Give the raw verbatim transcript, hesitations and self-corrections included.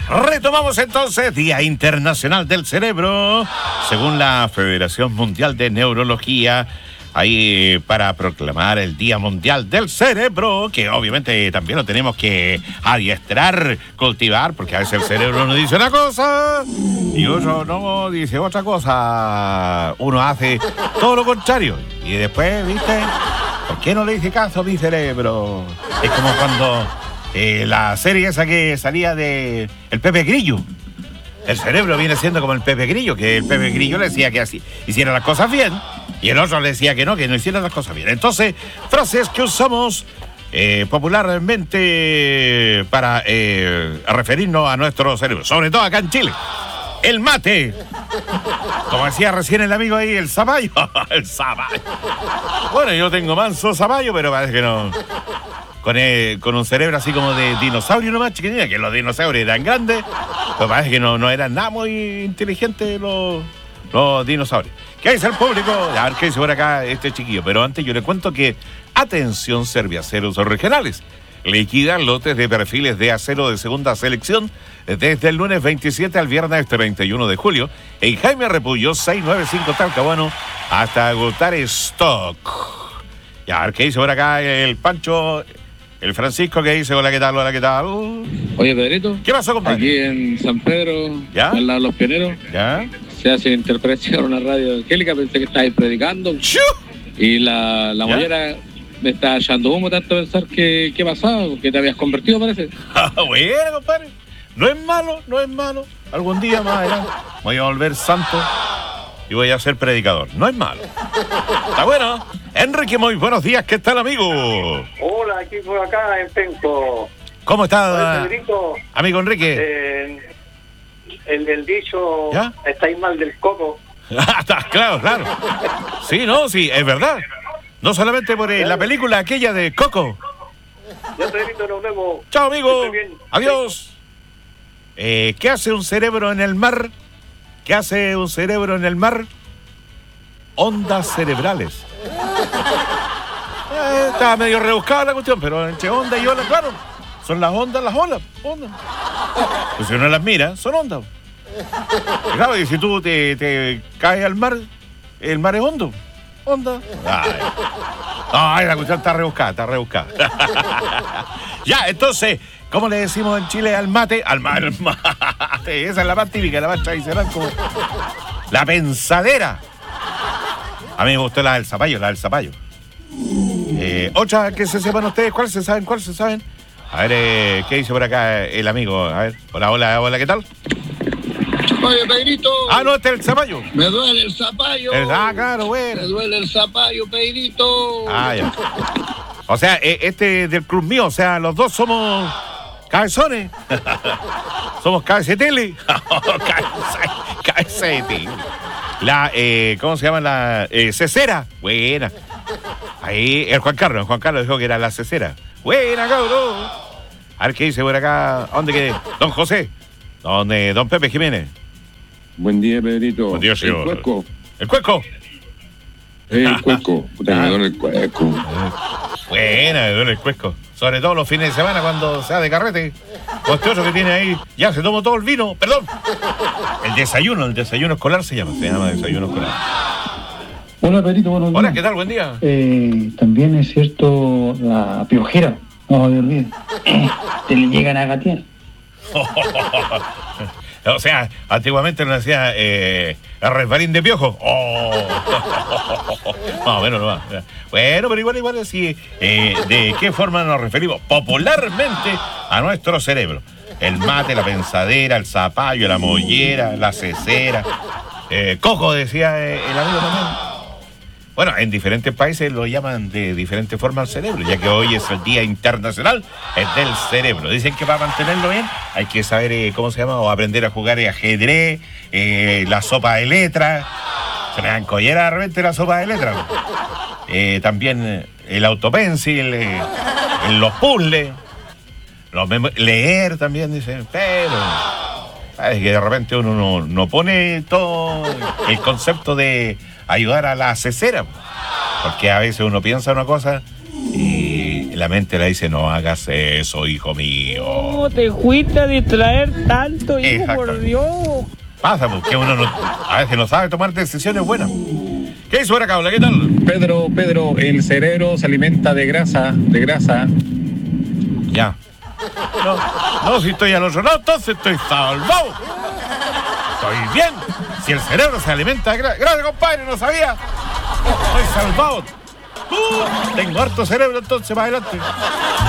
Retomamos entonces Día Internacional del Cerebro, según la Federación Mundial de Neurología, ahí para proclamar el Día Mundial del Cerebro, que obviamente también lo tenemos que adiestrar, cultivar, porque a veces el cerebro nos dice una cosa y otro no dice otra cosa. Uno hace todo lo contrario y después, ¿viste? ¿Por qué no le dice caso a mi cerebro? Es como cuando eh, la serie esa que salía de el Pepe Grillo. El cerebro viene siendo como el Pepe Grillo, que el Pepe Grillo le decía que así hiciera las cosas bien y el otro le decía que no, que no hiciera las cosas bien. Entonces, frases que usamos eh, popularmente para eh, referirnos a nuestro cerebro, sobre todo acá en Chile. El mate. Como decía recién el amigo ahí, el zapallo. El zapallo. Bueno, yo tengo manso zapallo, pero parece que no. Con, el, con un cerebro así como de dinosaurio nomás, chiquitita, que los dinosaurios eran grandes, pero parece que no, no eran nada muy inteligentes los, los dinosaurios. ¿Qué dice el público? A ver qué dice por acá este chiquillo. Pero antes yo le cuento que, atención, Serviaceros Regionales. Liquidan lotes de perfiles de acero de segunda selección desde el lunes veintisiete al viernes treinta y uno de julio en Jaime Repullo seiscientos noventa y cinco Talcahuano hasta agotar stock. Y a ver qué dice por acá el Pancho, el Francisco, que dice: hola, ¿qué tal? Hola, ¿qué tal? Oye, Pedrito. ¿Qué pasó, compadre? Aquí en San Pedro, ¿ya? al lado de Los Pioneros, ¿ya? se hace interpretación en una radio evangélica. Pensé que estabais predicando. ¡Chu! Y la, la mollera me está echando humo tanto pensar que qué pasaba, que te habías convertido, parece. Ah, bueno, compadre. No es malo, no es malo. Algún día más adelante voy a volver santo y voy a ser predicador. No es malo. Está bueno. Enrique, muy buenos días. ¿Qué tal, amigo? Hola, aquí por acá en Penco. ¿Cómo está, Oye, Pedrito, amigo Enrique? Eh, el del dicho, ¿ya? Estáis mal del coco. Claro, claro. Sí, no, sí, es verdad. No solamente por eh, la película aquella de Coco. Ya, Pedrito, nos vemos. Chao, amigo. Bien. Adiós. Eh, ¿Qué hace un cerebro en el mar? ¿Qué hace un cerebro en el mar? Ondas cerebrales. Eh, está medio rebuscada la cuestión, pero entre onda y ola, claro. Son las ondas, las olas. Ondas. Pues si uno las mira, son ondas. Y claro, y si tú te, te caes al mar, el mar es hondo. Onda. Ay. Ay, la cuestión está rebuscada, está rebuscada. Ya, entonces, ¿cómo le decimos en Chile al mate? Al mate, al mate. Esa es la más típica, la más tradicional, como la pensadera. A mí me gustó la del zapallo, la del zapallo. Eh, otra que se sepan ustedes, ¿cuál se saben? ¿Cuál se saben? A ver, eh, ¿qué dice por acá el amigo? A ver, hola, hola, hola, ¿qué tal? Oye, Pedrito. Ah, no, este es el zapallo. Me duele el zapallo. El, ah, claro, bueno. Me duele el zapallo, Pedrito. Ah, ya. O sea, este del club mío, o sea, los dos somos cabezones. Somos cabeceteles. Cabeceteles. La, eh, ¿cómo se llama? La eh, cesera. Buena. Ahí, el Juan Carlos, el Juan Carlos dijo que era la cesera. Buena, cabrón. A ver qué dice por acá. ¿A dónde quede? Don José. ¿Dónde? Don Pepe Jiménez. Buen día, Pedrito. Buen día, señor. El cuesco. ¿El cuesco? El cuesco. Puta, me duele el cuesco. Buena, me duele el cuesco. Sobre todo los fines de semana cuando sea de carrete. O este otro que tiene ahí, ya se tomó todo el vino. Perdón. El desayuno, el desayuno escolar se llama. Se llama desayuno escolar. Hola, Pedrito, buenos días. Hola, ¿qué tal? Buen día. Eh, también es cierto la piojera. No se olvide. Te le llegan a gatear. O sea, antiguamente nos decía eh, el resbalín de piojo. Oh. No, bueno, no. Bueno, pero igual, igual así, eh, ¿de qué forma nos referimos? Popularmente a nuestro cerebro. El mate, la pensadera, el zapallo, la mollera, la cesera. Eh, coco, decía eh, el amigo también. Bueno, en diferentes países lo llaman de diferente forma al cerebro, ya que hoy es el Día Internacional del Cerebro. Dicen que para mantenerlo bien hay que saber eh, cómo se llama, o aprender a jugar ajedrez, eh, la sopa de letras. Se me dan collera de repente la sopa de letras. Eh, también eh, el autopencil, eh, los puzzles, los mem- leer también, dicen, pero es que de repente uno no, no pone todo el concepto de ayudar a la cesera, porque a veces uno piensa una cosa y la mente le dice, no hagas eso, hijo mío. ¿Cómo te fuiste a distraer tanto, hijo, por Dios? Pasa, porque uno no, a veces no sabe tomar decisiones buenas. ¿Qué hizo ahora, Cabla? ¿Qué tal? Pedro, Pedro, el cerebro se alimenta de grasa, de grasa. Ya. No, no, si estoy al otro lado, entonces estoy salvado. Estoy bien. Si el cerebro se alimenta de grasa. Gracias, compadre, no sabía. Estoy salvado. Uh, tengo harto cerebro, entonces, más adelante.